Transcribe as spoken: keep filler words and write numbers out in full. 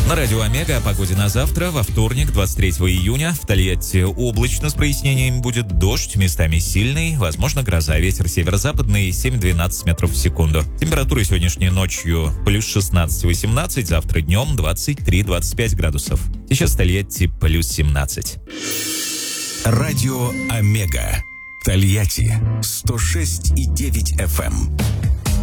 На радио Омега о погоде на завтра. Во вторник, двадцать третьего июня, в Тольятти облачно с прояснением, будет дождь, местами сильный, возможно гроза. Ветер северо-западный семь-двенадцать метров в секунду. Температура сегодняшней ночью плюс шестнадцать-восемнадцать, завтра днем двадцать три-двадцать пять градусов. Сейчас в Тольятти плюс семнадцать. Радио Омега. Тольятти сто шесть и девять эф эм.